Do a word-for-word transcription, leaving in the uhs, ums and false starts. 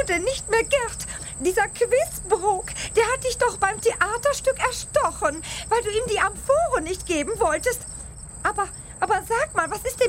denn nicht mehr Gerd? Dieser Quizbrok, der hat dich doch beim Theaterstück erstochen, weil du ihm die Amphore nicht geben wolltest. Aber, aber sag mal, was ist denn